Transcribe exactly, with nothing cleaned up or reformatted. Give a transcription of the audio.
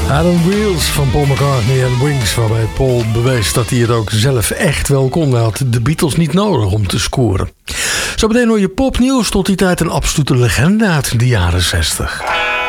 On Wheels van Paul McCartney en Wings, waarbij Paul bewees dat hij het ook zelf echt wel kon. Hij had de Beatles niet nodig om te scoren. Zo meteen hoor je popnieuws, tot die tijd een absolute legende uit de jaren zestig.